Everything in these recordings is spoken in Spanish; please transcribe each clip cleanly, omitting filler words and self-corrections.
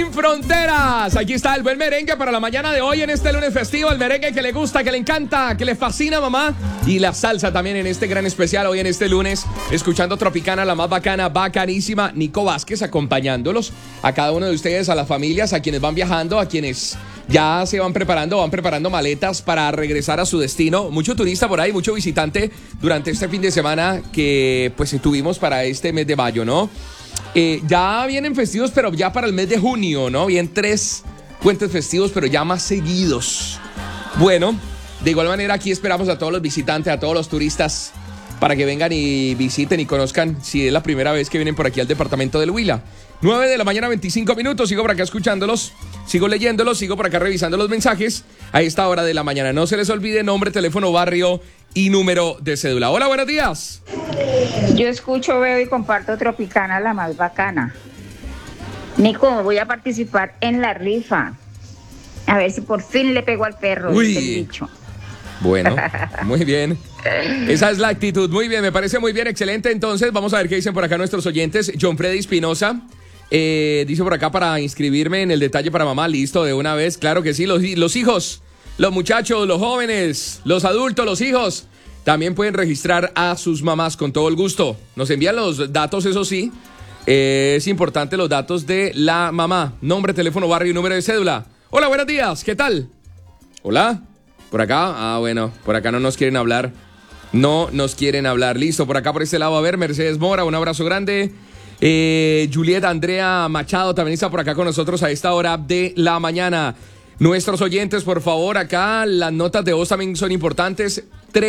Sin fronteras, aquí está el buen merengue para la mañana de hoy en este lunes festivo, el merengue que le gusta, que le encanta, que le fascina, mamá, y la salsa también en este gran especial hoy en este lunes, escuchando Tropicana, la más bacana, bacanísima, Nico Vázquez acompañándolos a cada uno de ustedes, a las familias, a quienes van viajando, a quienes ya se van preparando maletas para regresar a su destino. Mucho turista por ahí, mucho visitante durante este fin de semana que pues tuvimos para este mes de mayo, ¿no? Ya vienen festivos, pero ya para el mes de junio, ¿no? Vienen 3 puentes festivos, pero ya más seguidos. Bueno, de igual manera aquí esperamos a todos los visitantes, a todos los turistas, para que vengan y visiten y conozcan si es la primera vez que vienen por aquí al departamento del Huila. 9 de la mañana, 25 minutos, sigo por acá escuchándolos, sigo leyéndolos, sigo por acá revisando los mensajes a esta hora de la mañana. No se les olvide nombre, teléfono, barrio y número de cédula. Hola, buenos días. Yo escucho, veo y comparto Tropicana, la más bacana. Nico, voy a participar en la rifa. A ver si por fin le pego al perro. Uy. El bicho. Bueno, muy bien. Esa es la actitud. Muy bien, me parece muy bien, excelente. Entonces, vamos a ver qué dicen por acá nuestros oyentes. John Freddy Espinosa dice por acá para inscribirme en el detalle para mamá. Listo, de una vez. Claro que sí, los hijos, los muchachos, los jóvenes, los adultos, los hijos también pueden registrar a sus mamás con todo el gusto. Nos envían los datos, eso sí. Es importante los datos de la mamá. Nombre, teléfono, barrio y número de cédula. Hola, buenos días. ¿Qué tal? Hola. ¿Por acá? Ah, bueno. Por acá no nos quieren hablar. No nos quieren hablar. Listo. Por acá, por este lado, a ver. Mercedes Mora, un abrazo grande. Julieta Andrea Machado también está por acá con nosotros a esta hora de la mañana. Nuestros oyentes, por favor, acá las notas de voz también son importantes.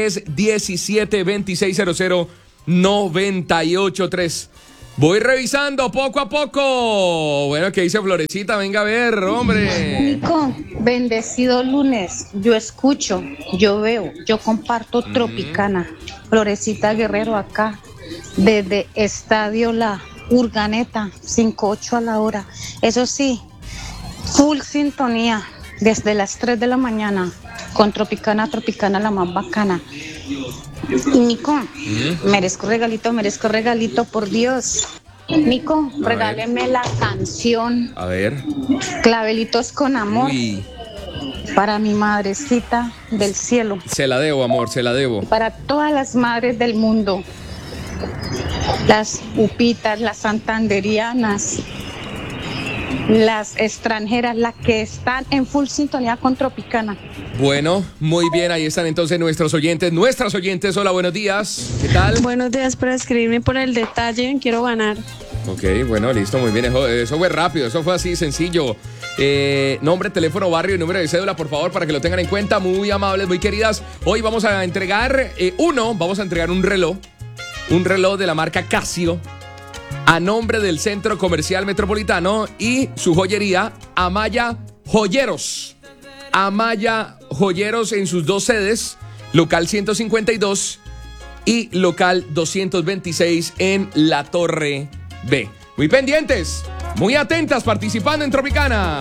317-2600-983. Voy revisando poco a poco. Bueno, ¿qué dice Florecita? Venga a ver, hombre. Nico, bendecido lunes. Yo escucho, yo veo, yo comparto Tropicana. Florecita Guerrero acá, desde Estadio La Urganeta, 5:08 a la hora. Eso sí, full sintonía, desde las 3 de la mañana, con Tropicana, la más bacana. Y Nico, merezco regalito, por Dios. Nico, regáleme la canción. A ver. Clavelitos con amor. Uy. Para mi madrecita del cielo. Se la debo, amor, se la debo. Para todas las madres del mundo. Las upitas, las santanderianas, las extranjeras, las que están en full sintonía con Tropicana. Bueno, muy bien, ahí están entonces nuestras oyentes. Hola, buenos días. ¿Qué tal? Buenos días, para escribirme por el detalle, quiero ganar. Ok, bueno, listo, muy bien. Eso fue rápido, eso fue así, sencillo. Nombre, teléfono, barrio y número de cédula, por favor, para que lo tengan en cuenta. Muy amables, muy queridas. Hoy vamos a entregar un reloj de la marca Casio a nombre del Centro Comercial Metropolitano y su joyería Amaya Joyeros. Amaya Joyeros en sus 2 sedes, local 152 y local 226 en la Torre B. Muy pendientes, muy atentas, participando en Tropicana.